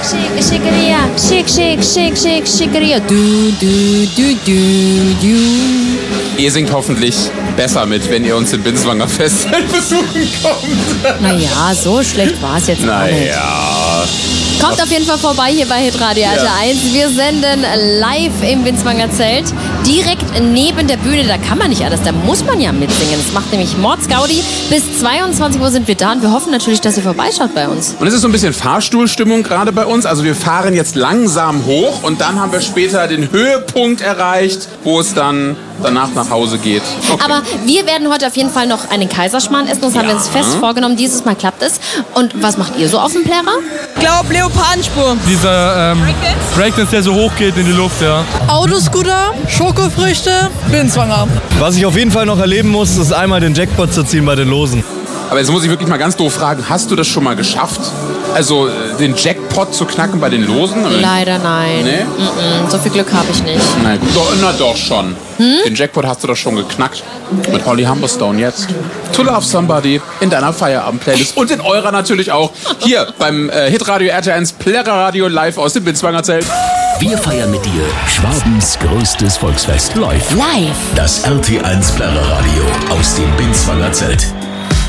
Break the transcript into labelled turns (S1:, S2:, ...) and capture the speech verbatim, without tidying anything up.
S1: Schick, schickeria, schick, schick, schick, schick, schickeria. Du, du, du, du, du.
S2: Ihr singt hoffentlich besser mit, wenn ihr uns im Binswanger Festival besuchen kommt.
S1: Naja, so schlecht war es jetzt auch nicht.
S2: Naja.
S1: Kommt auf jeden Fall vorbei hier bei Hitradio R T eins. Ja. Wir senden live im Binswanger Zelt. Direkt neben der Bühne, da kann man nicht alles, da muss man ja mitsingen. Das macht nämlich Mordsgaudi. Bis zweiundzwanzig Uhr sind wir da und wir hoffen natürlich, dass ihr vorbeischaut bei uns.
S2: Und es ist so ein bisschen Fahrstuhlstimmung gerade bei uns. Also wir fahren jetzt langsam hoch und dann haben wir später den Höhepunkt erreicht, wo es dann danach nach Hause geht. Okay.
S1: Aber wir werden heute auf jeden Fall noch einen Kaiserschmarrn essen. Das ja. haben wir uns fest vorgenommen. Dieses Mal klappt es. Und was macht ihr so auf dem Plärrer?
S3: Ich glaube Leopardenspur.
S4: Dieser ähm, Breakdance, der so hoch geht in die Luft, ja.
S3: Autoscooter, Schokofrüchte, Binswanger.
S5: Was ich auf jeden Fall noch erleben muss, ist einmal den Jackpot zu ziehen bei den Losen.
S2: Aber jetzt muss ich wirklich mal ganz doof fragen, hast du das schon mal geschafft? Also den Jackpot zu knacken bei den Losen? Oder?
S1: Leider nein.
S2: Nee?
S1: Mm-mm, so viel Glück habe ich nicht.
S2: Na, doch, na doch schon. Hm? Den Jackpot hast du doch schon geknackt. Mit Holly Humberstone jetzt. To Love Somebody in deiner Feierabend-Playlist. Und in eurer natürlich auch. Hier beim äh, Hitradio R T eins Plärrerradio live aus dem Binswanger Zelt.
S6: Wir feiern mit dir Schwabens größtes Volksfest live.
S1: Live.
S6: Das R T eins Plärrerradio aus dem Binswanger Zelt.